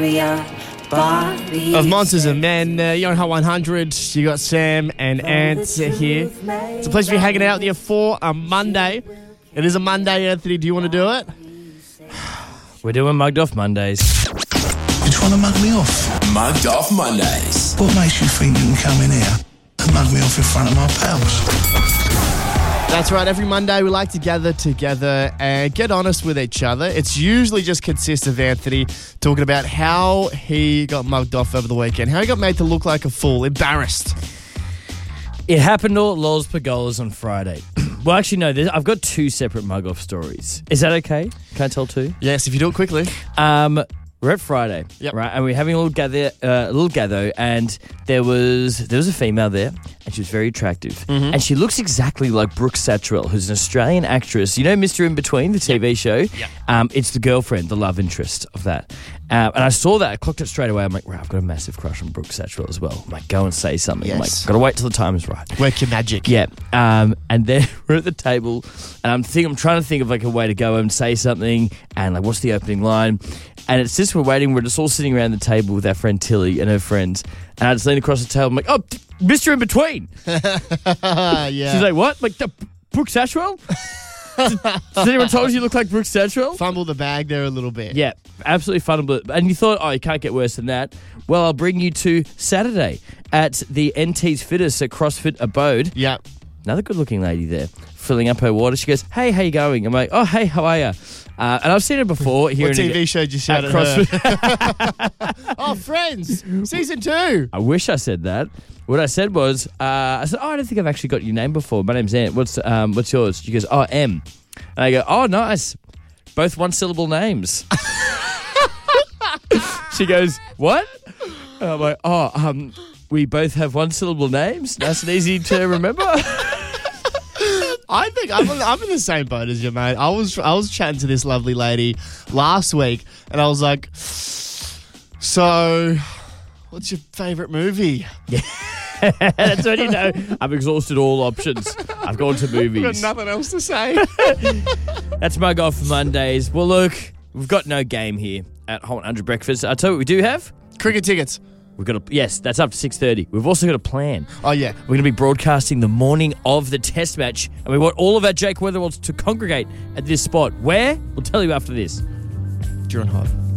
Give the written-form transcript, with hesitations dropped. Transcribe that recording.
Of Monsters and Men, you're on Hot 100. You got Sam and Ant here. It's a pleasure to be hanging out with you for a Monday. It is a Monday, Anthony. Do you want to do it? We're doing Mugged Off Mondays. You're trying to mug me off? Mugged Off Mondays. What makes you think you can come in here and mug me off in front of my pals? That's right. Every Monday we like to gather together and get honest with each other. It's usually just consists of Anthony talking about how he got mugged off over the weekend, how he got made to look like a fool, embarrassed. It happened all at Lols Pergolas on Friday. Well, actually, no, I've got two separate mug-off stories. Is that okay? Can I tell two? Yes, if you do it quickly. We're at Friday, Yep. right? And we're having a little gather, and there was a female there, and she was very attractive. Mm-hmm. And she looks exactly like Brooke Satchwell, who's an Australian actress. You know Mr. In Between, the TV show? Yep. It's the girlfriend, the love interest of that. And I saw that, I clocked it straight away. I'm like, right, I've got a massive crush on Brooke Satchwell as well. I'm like, go and say something. Yes. I'm like, got to wait till the time is right. Work your magic. Yeah. And then we're at the table, and I'm trying to think of like a way to go and say something, and like, what's the opening line? And it's just we're waiting. We're just all sitting around the table with our friend Tilly and her friends. And I just lean across the table. I'm like, oh, Mr. In Between. Yeah. She's like, what? Like, Brooke Satchwell? Has anyone told you look like Brooke Satchwell? Fumble the bag there a little bit. Yeah, absolutely fumble. And you thought, oh, you can't get worse than that. Well, I'll bring you to Saturday at the NT's Fittest at CrossFit Abode. Yeah. Another good-looking lady there, filling up her water. She goes, hey, how you going? I'm like, oh, hey, how are you? And I've seen her before. Here What TV show did you shout at CrossFit? Oh, Friends, season 2. I wish I said that. What I said was, I said, oh, I don't think I've actually got your name before. My name's Ant. What's yours? She goes, oh, M. And I go, oh, nice. Both one-syllable names. She goes, what? And I'm like, oh, we both have one-syllable names. Nice and easy to remember. I think I'm in the same boat as you, mate. I was chatting to this lovely lady last week, and I was like, so, what's your favourite movie? Yeah. That's when you know I've exhausted all options. I've gone to movies. I've got nothing else to say. That's Mug Off Mondays. Well, look, we've got no game here at Hot 100 Breakfast. I'll tell you what we do have. Cricket tickets. Yes, that's up to 6:30. We've also got a plan. Oh, yeah. We're going to be broadcasting the morning of the test match, and we want all of our Jake Weatherwolds to congregate at this spot. Where? We'll tell you after this. You're on Hot.